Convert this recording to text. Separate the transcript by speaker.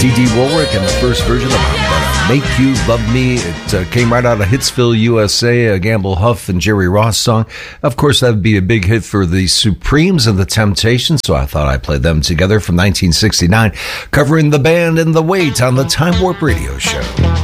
Speaker 1: Dee Woolrich and the first version of I'm Gonna Make You Love Me. It came right out of Hitsville, USA, a Gamble Huff and Jerry Ross song. Of course, that would be a big hit for the Supremes and the Temptations, so I thought I'd play them together from 1969, covering the band and the weight on the Time Warp Radio Show.